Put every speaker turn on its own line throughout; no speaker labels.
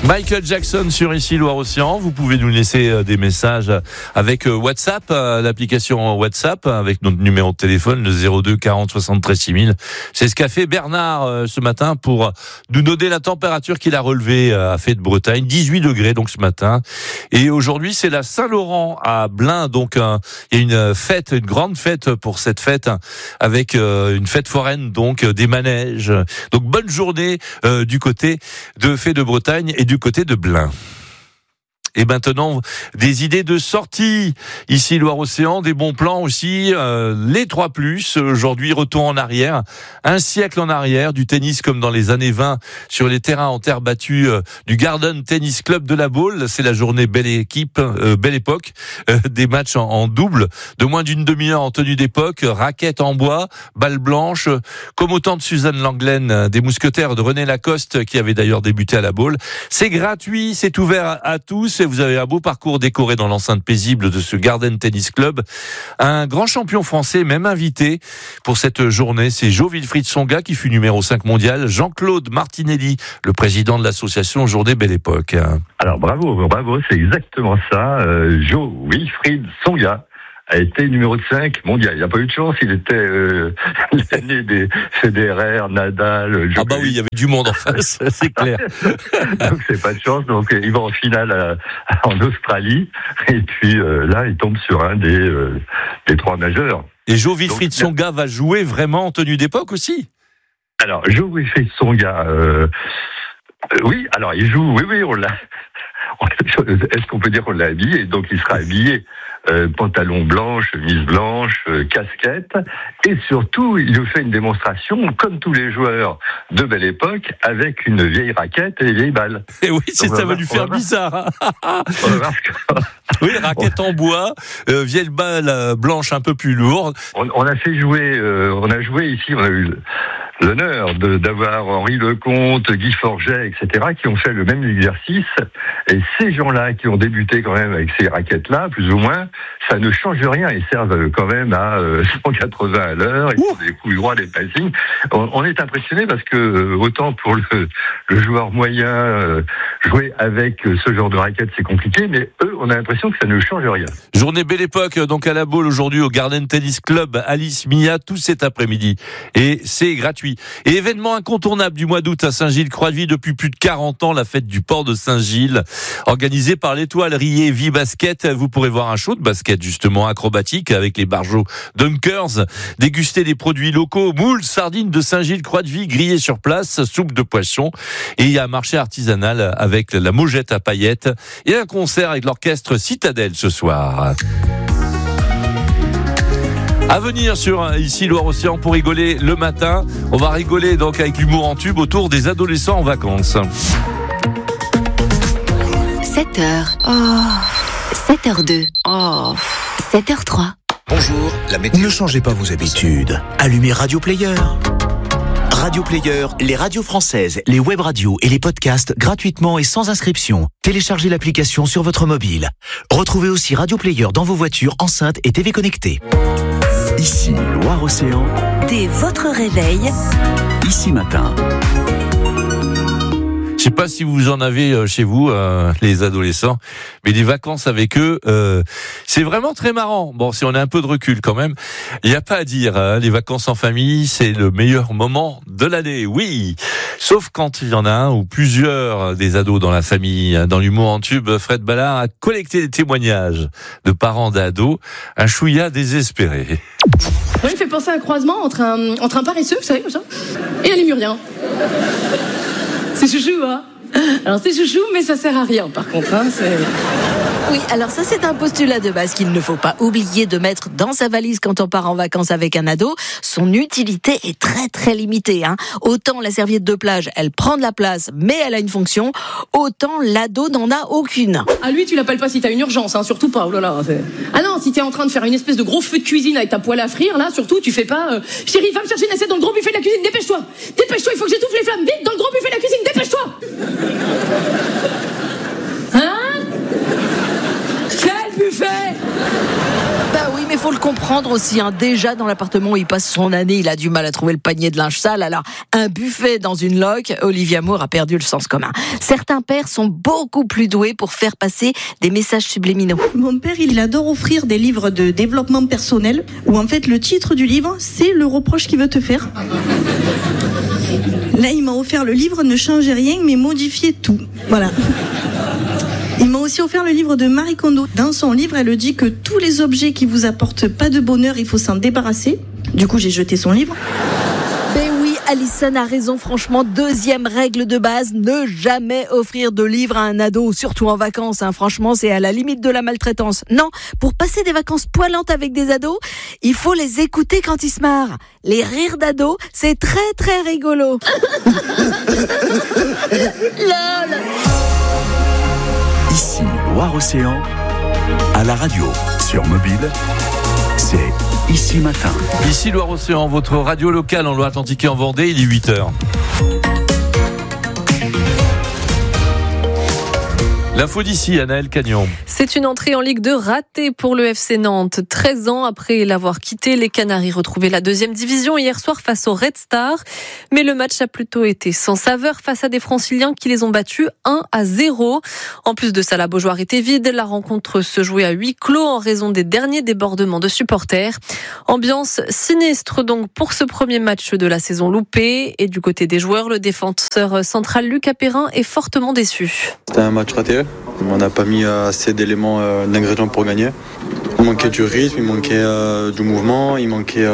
Michael Jackson sur Ici Loire-Océan. Vous pouvez nous laisser des messages avec WhatsApp, l'application WhatsApp, avec notre numéro de téléphone, le 02 40 73 6000. C'est ce qu'a fait Bernard ce matin pour nous donner la température qu'il a relevée à Fête de Bretagne. 18 degrés donc ce matin. Et aujourd'hui, c'est la Saint-Laurent à Blain. Donc, il y a une fête, une grande fête pour cette fête, avec une fête foraine, donc des manèges. Donc, bonne journée du côté de Fête de Bretagne et du côté de Blain. Et maintenant, des idées de sortie. Ici, Loire-Océan, des bons plans aussi. Les 3+, aujourd'hui, retour en arrière. Un siècle en arrière, du tennis comme dans les années 20, sur les terrains en terre battue du Garden Tennis Club de la Baule. C'est la journée belle époque. Des matchs en double, de moins d'une demi-heure en tenue d'époque, raquettes en bois, balles blanches, comme au temps de Suzanne Langlaine, des mousquetaires de René Lacoste, qui avait d'ailleurs débuté à la Baule. C'est gratuit, c'est ouvert à tous. Vous avez un beau parcours décoré dans l'enceinte paisible de ce Garden Tennis Club. Un grand champion français, même invité pour cette journée, c'est Jo-Wilfried Tsonga qui fut numéro 5 mondial. Jean-Claude Martinelli, le président de l'association Journée Belle Époque.
Alors bravo, c'est exactement ça. Jo-Wilfried Tsonga a été numéro 5 mondial. Il n'a pas eu de chance, il était l'année des Federer, Nadal, Djokovic.
Ah bah oui, il y avait du monde en face, c'est clair.
Donc c'est pas de chance, donc il va en finale en Australie, et puis là il tombe sur un des 3 majeurs.
Et Jo-Wilfried Tsonga va jouer vraiment en tenue d'époque aussi?
Alors, Jo-Wilfried Tsonga, oui, alors il joue, oui, on l'a. Est-ce qu'on peut dire qu'on l'a habillé? Donc il sera habillé pantalon blanc, chemise blanche, casquette, et surtout il nous fait une démonstration comme tous les joueurs de Belle Époque avec une vieille raquette et des vieilles balles.
Et oui, ça va lui faire bizarre. Oui, raquette en bois, vieille balle blanche un peu plus lourde.
On a fait jouer, on a joué ici, on a eu l'honneur d'avoir Henri Lecomte, Guy Forget, etc., qui ont fait le même exercice. Et ces gens-là qui ont débuté quand même avec ces raquettes-là, plus ou moins, ça ne change rien. Ils servent quand même à 180 à l'heure, ils font des coups droits, des passings. On est impressionné parce que autant pour le joueur moyen, jouer avec ce genre de raquettes, c'est compliqué, mais eux, on a l'impression que ça ne change rien.
Journée Belle Époque, donc à la Baule aujourd'hui au Garden Tennis Club, Alice Mia, tout cet après-midi. Et c'est gratuit. Et événement incontournable du mois d'août à Saint-Gilles-Croix-de-Vie depuis plus de 40 ans, la fête du port de Saint-Gilles, organisée par l'Étoile Riée Vie Basket. Vous pourrez voir un show de basket justement acrobatique avec les barjots Dunkers, déguster des produits locaux, moules, sardines de Saint-Gilles-Croix-de-Vie grillées sur place, soupe de poisson. Et il y a un marché artisanal avec la Mogette à paillettes et un concert avec l'orchestre Citadelle ce soir. À venir sur Ici Loire-Océan pour rigoler le matin. On va rigoler donc avec l'humour en tube autour des adolescents en vacances.
7h. Oh. 7h02. Oh. 7h03.
Bonjour, la météo.
Ne changez pas vos habitudes. Allumez Radio Player. Radio Player, les radios françaises, les web radios et les podcasts gratuitement et sans inscription. Téléchargez l'application sur votre mobile. Retrouvez aussi Radio Player dans vos voitures, enceintes et TV connectées. Ici, Loire-Océan.
Dès votre réveil.
Ici matin.
Je sais pas si vous en avez chez vous, les adolescents, mais des vacances avec eux, c'est vraiment très marrant. Bon, si on a un peu de recul quand même, il n'y a pas à dire. Les vacances en famille, c'est le meilleur moment de l'année, oui. Sauf quand il y en a un ou plusieurs des ados dans la famille. Dans l'humour en tube, Fred Ballard a collecté des témoignages de parents d'ados, un chouïa désespéré.
Moi, il me fait penser à un croisement entre un paresseux, vous savez, comme ça, et un lémurien. C'est chouchou, hein? Alors c'est chouchou, mais ça sert à rien, par contre, hein, c'est...
Oui, alors ça c'est un postulat de base qu'il ne faut pas oublier de mettre dans sa valise quand on part en vacances avec un ado. Son utilité est très très limitée, hein. Autant la serviette de plage, elle prend de la place, mais elle a une fonction, autant l'ado n'en a aucune.
Ah, lui, tu l'appelles pas si t'as une urgence, hein, surtout pas, oh là là. Ah non, si t'es en train de faire une espèce de gros feu de cuisine avec ta poêle à frire, là, surtout, tu fais pas chérie, va me chercher une assiette dans le gros buffet de la cuisine, dépêche-toi, il faut que j'étouffe les flammes, vite, dans le gros buffet de la cuisine, dépêche-toi. Hein? Quel buffet?
Bah oui, mais faut le comprendre aussi, déjà dans l'appartement où il passe son année, il a du mal à trouver le panier de linge sale. Alors, un buffet dans une loque, Olivia Moore a perdu le sens commun. Certains pères sont beaucoup plus doués pour faire passer des messages subliminaux.
Mon père, il adore offrir des livres de développement personnel où en fait le titre du livre, c'est le reproche qu'il veut te faire. Là, il m'a offert le livre Ne changez rien, mais modifiez tout. Voilà. Il m'a aussi offert le livre de Marie Kondo. Dans son livre, elle dit que tous les objets qui vous apportent pas de bonheur, il faut s'en débarrasser. Du coup, j'ai jeté son livre.
Ben oui, Alison a raison, franchement. Deuxième règle de base, ne jamais offrir de livres à un ado, surtout en vacances. Franchement, c'est à la limite de la maltraitance. Non, pour passer des vacances poilantes avec des ados, il faut les écouter quand ils se marrent. Les rires d'ados, c'est très très rigolo. Lol.
Ici, Loire-Océan, à la radio, sur mobile, c'est Ici Matin.
Ici Loire-Océan, votre radio locale en Loire-Atlantique et en Vendée, il est 8h. L'info d'ici, Anaëlle Cagnon.
C'est une entrée en Ligue 2 ratée pour le FC Nantes. 13 ans après l'avoir quitté, les Canaries retrouvaient la 2e division hier soir face au Red Star. Mais le match a plutôt été sans saveur face à des Franciliens qui les ont battus 1-0. En plus de ça, la Beaujoire était vide. La rencontre se jouait à huis clos en raison des derniers débordements de supporters. Ambiance sinistre donc pour ce premier match de la saison loupée. Et du côté des joueurs, le défenseur central Lucas Perrin est fortement déçu.
C'était un match raté. On n'a pas mis assez d'éléments d'ingrédients pour gagner. Il manquait du rythme, il manquait du mouvement, il manquait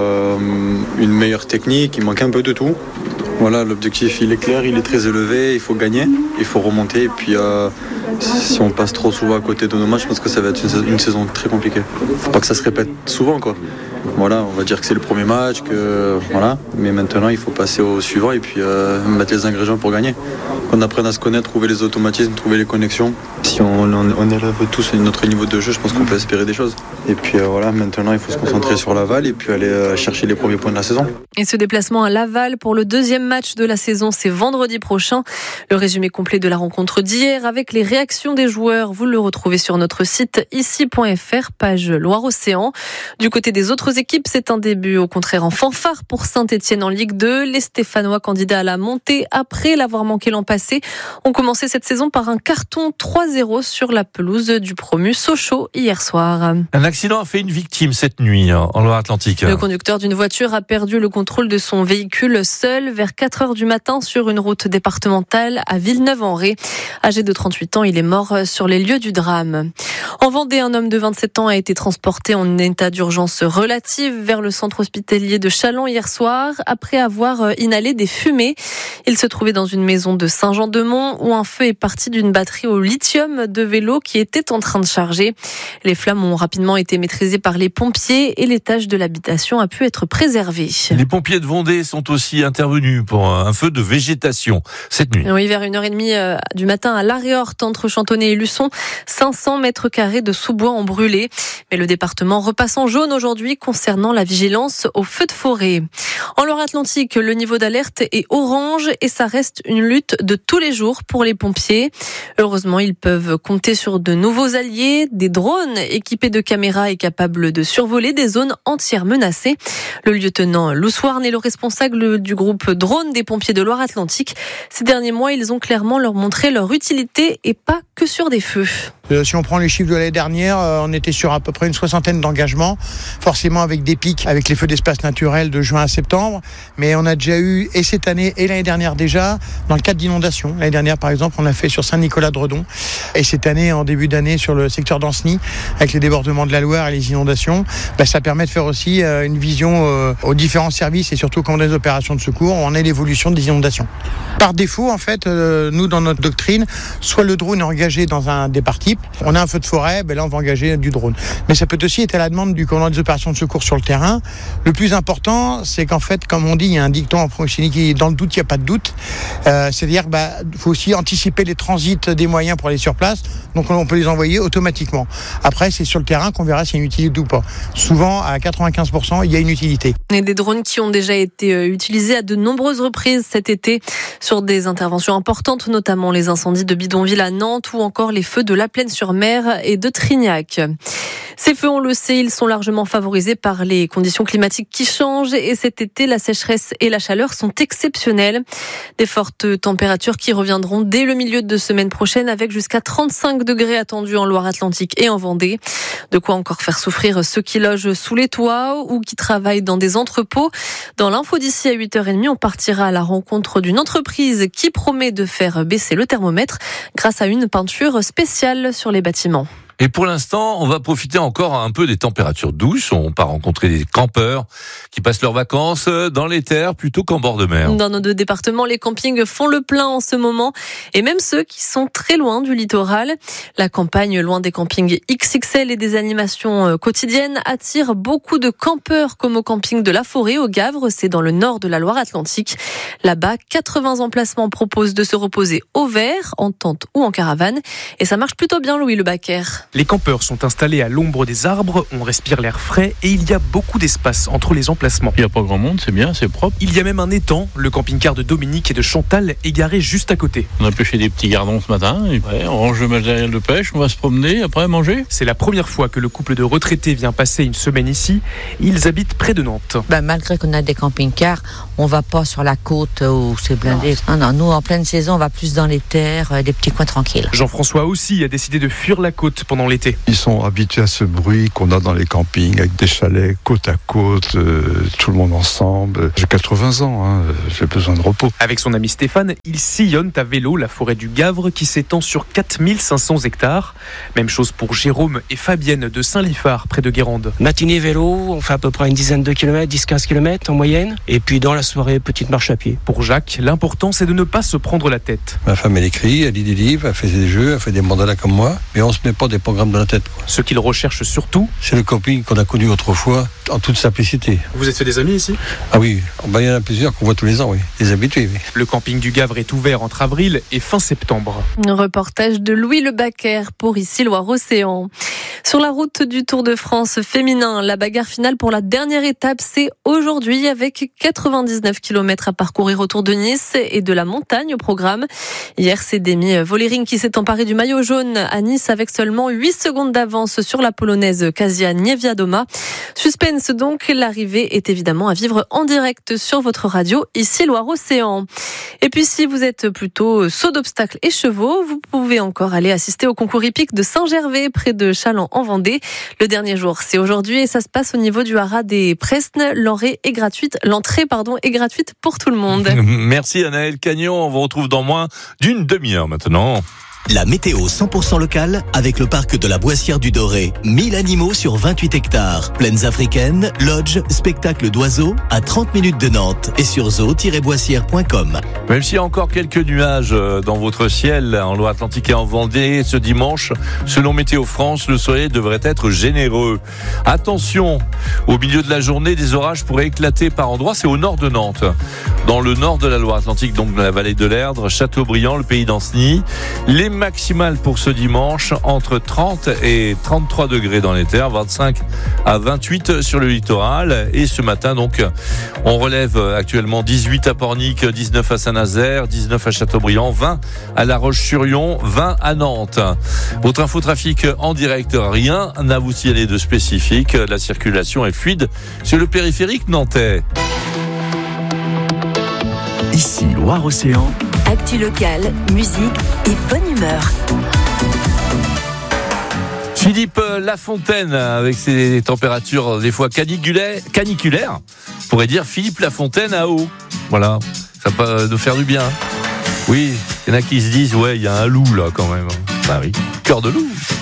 une meilleure technique, il manquait un peu de tout. Voilà, l'objectif il est clair, il est très élevé, il faut gagner, il faut remonter. Et puis si on passe trop souvent à côté de nos matchs, je pense que ça va être une saison très compliquée. Faut pas que ça se répète souvent, quoi. Voilà, on va dire que c'est le premier match, voilà. Mais maintenant il faut passer au suivant et puis mettre les ingrédients pour gagner. Qu'on apprenne à se connaître, trouver les automatismes, trouver les connexions. Si on élève tous notre niveau de jeu, je pense qu'on peut espérer des choses. Et puis voilà, maintenant il faut se concentrer sur Laval et puis aller chercher les premiers points de la saison.
Et ce déplacement à Laval pour le 2e match de la saison, c'est vendredi prochain. Le résumé complet de la rencontre d'hier avec les réactions des joueurs, vous le retrouvez sur notre site ici.fr, page Loire-Océan. Du côté des autres équipes, c'est un début au contraire en fanfare pour Saint-Etienne en Ligue 2. Les Stéphanois candidats à la montée après l'avoir manqué l'an passé ont commencé cette saison par un carton 3-0 sur la pelouse du promu Sochaux hier soir.
Un accident a fait une victime cette nuit en Loire-Atlantique.
Le conducteur d'une voiture a perdu le contrôle de son véhicule seul vers 4h du matin sur une route départementale à Villeneuve-en-Ré. Âgé de 38 ans, il est mort sur les lieux du drame. En Vendée, un homme de 27 ans a été transporté en état d'urgence relative vers le centre hospitalier de Châlons hier soir après avoir inhalé des fumées. Il se trouvait dans une maison de Saint-Jean-de-Mont où un feu est parti d'une batterie au lithium de vélo qui était en train de charger. Les flammes ont rapidement été maîtrisées par les pompiers et l'étage de l'habitation a pu être préservé.
Les pompiers de Vendée sont aussi intervenus pour un feu de végétation cette nuit.
Oui, vers 1h30 du matin à l'Arriorte, entre Chantonnay et Luçon, 500 mètres carrés de sous-bois ont brûlé. Mais le département repasse en jaune aujourd'hui concernant la vigilance aux feux de forêt. En Loire-Atlantique, le niveau d'alerte est orange et ça reste une lutte de tous les jours pour les pompiers. Heureusement, ils peuvent compter sur de nouveaux alliés, des drones équipés de caméras et capables de survoler des zones entières menacées. Le lieutenant Louswarn est le responsable du groupe drone des pompiers de Loire-Atlantique. Ces derniers mois, ils ont clairement leur montré leur utilité et pas que sur des feux.
Si on prend les chiffres de l'année dernière, on était sur à peu près une 60aine d'engagements, forcément avec des pics, avec les feux d'espace naturels de juin à septembre. Mais on a déjà eu, et cette année et l'année dernière déjà, dans le cadre d'inondations. L'année dernière, par exemple, on l'a fait sur Saint-Nicolas-de-Redon. Et cette année, en début d'année, sur le secteur d'Ancenis, avec les débordements de la Loire et les inondations, ça permet de faire aussi une vision aux différents services et surtout quand on a des opérations de secours, on a l'évolution des inondations. Par défaut, en fait, nous, dans notre doctrine, soit le drone est engagé dans un départ type, on a un feu de forêt, là on va engager du drone. Mais ça peut aussi être à la demande du commandant des opérations de secours sur le terrain. Le plus important, c'est qu'en fait, comme on dit, il y a un dicton en proximité qui est dans le doute, il n'y a pas de doute. C'est-à-dire qu'il faut aussi anticiper les transits des moyens pour aller sur place. Donc on peut les envoyer automatiquement. Après, c'est sur le terrain qu'on verra s'il y a une utilité ou pas. Souvent, à 95%, il y a une utilité.
Et des drones qui ont déjà été utilisés à de nombreuses reprises cet été sur des interventions importantes, notamment les incendies de bidonvilles à Nantes ou encore les feux de la Plaine Boulogne-sur-Mer et de Trignac. Ces feux, on le sait, ils sont largement favorisés par les conditions climatiques qui changent et cet été, la sécheresse et la chaleur sont exceptionnelles. Des fortes températures qui reviendront dès le milieu de semaine prochaine avec jusqu'à 35 degrés attendus en Loire-Atlantique et en Vendée. De quoi encore faire souffrir ceux qui logent sous les toits ou qui travaillent dans des entrepôts. Dans l'info d'ici à 8h30, on partira à la rencontre d'une entreprise qui promet de faire baisser le thermomètre grâce à une peinture spéciale sur les bâtiments.
Et pour l'instant, on va profiter encore un peu des températures douces. On part rencontrer des campeurs qui passent leurs vacances dans les terres plutôt qu'en bord de mer.
Dans nos deux départements, les campings font le plein en ce moment. Et même ceux qui sont très loin du littoral. La campagne, loin des campings XXL et des animations quotidiennes, attire beaucoup de campeurs comme au camping de la Forêt au Gavre. C'est dans le nord de la Loire-Atlantique. Là-bas, 80 emplacements proposent de se reposer au vert, en tente ou en caravane. Et ça marche plutôt bien, Louis Le Bacquer.
Les campeurs sont installés à l'ombre des arbres, on respire l'air frais et il y a beaucoup d'espace entre les emplacements.
Il n'y a pas grand monde, c'est bien, c'est propre.
Il y a même un étang, le camping-car de Dominique et de Chantal, égaré juste à côté.
On a pêché des petits gardons ce matin, et après, on range le matériel de pêche, on va se promener, après manger.
C'est la première fois que le couple de retraités vient passer une semaine ici. Ils habitent près de Nantes.
Malgré qu'on a des camping-cars, on va pas sur la côte où c'est blindé. Non, nous en pleine saison, on va plus dans les terres, des petits coins tranquilles.
Jean-François aussi a décidé de fuir la côte pendant l'été.
Ils sont habitués à ce bruit qu'on a dans les campings, avec des chalets côte à côte, tout le monde ensemble. J'ai 80 ans, j'ai besoin de repos.
Avec son ami Stéphane, ils sillonnent à vélo la forêt du Gavre qui s'étend sur 4500 hectares. Même chose pour Jérôme et Fabienne de Saint-Liphard, près de Guérande.
Matinée vélo, on fait à peu près une dizaine de kilomètres, 10-15 kilomètres en moyenne. Et puis dans la soirée, petite marche à pied.
Pour Jacques, l'important c'est de ne pas se prendre la tête.
Ma femme elle écrit, elle lit des livres, elle fait des jeux, elle fait des mandalas comme moi, mais on se met pas des programmes dans la tête.
Ce qu'il recherche surtout,
c'est le camping qu'on a connu autrefois en toute simplicité.
Vous êtes fait des amis ici ?
Ah oui, il y en a plusieurs qu'on voit tous les ans, oui, des habitués. Oui.
Le camping du Gavre est ouvert entre avril et fin septembre.
Un reportage de Louis Le Bacquer pour ici Loire-Océan. Sur la route du Tour de France féminin, la bagarre finale pour la dernière étape, c'est aujourd'hui avec 99 km à parcourir autour de Nice et de la montagne au programme. Hier, c'est Demi Vollering qui s'est emparé du maillot jaune à Nice avec seulement 8 secondes d'avance sur la polonaise Kasia Niewiadoma. Suspense donc, l'arrivée est évidemment à vivre en direct sur votre radio, ici Loire-Océan. Et puis si vous êtes plutôt saut d'obstacles et chevaux, vous pouvez encore aller assister au concours hippique de Saint-Gervais près de Châlons en Vendée. Le dernier jour, c'est aujourd'hui et ça se passe au niveau du haras des Presnes. L'entrée est gratuite pour tout le monde.
Merci Anaëlle Cagnon, on vous retrouve dans moins d'une demi-heure maintenant.
La météo 100% locale avec le parc de la Boissière du Doré. 1000 animaux sur 28 hectares. Plaines africaines, lodges, spectacles d'oiseaux à 30 minutes de Nantes et sur zoo-boissière.com.
Même s'il y a encore quelques nuages dans votre ciel en Loire-Atlantique et en Vendée, ce dimanche, selon Météo France, le soleil devrait être généreux. Attention, au milieu de la journée, des orages pourraient éclater par endroits. C'est au nord de Nantes. Dans le nord de la Loire-Atlantique, donc dans la vallée de l'Erdre, Châteaubriand, le pays d'Ancenis. Les maximales pour ce dimanche entre 30 et 33 degrés dans les terres, 25 à 28 sur le littoral. Et ce matin, donc, on relève actuellement 18 à Pornic, 19 à Saint-Nazaire, 19 à Châteaubriand, 20 à La Roche-sur-Yon, 20 à Nantes. Votre infotrafic en direct, rien à vous signaler de spécifique. La circulation est fluide sur le périphérique nantais.
Ici Loire-Océan.
Actu locale, musique et bonne humeur.
Philippe Lafontaine, avec ses températures des fois caniculaires, on pourrait dire Philippe Lafontaine à eau. Voilà, ça peut nous faire du bien. Oui, il y en a qui se disent, ouais, il y a un loup là quand même. Bah oui, cœur de loup.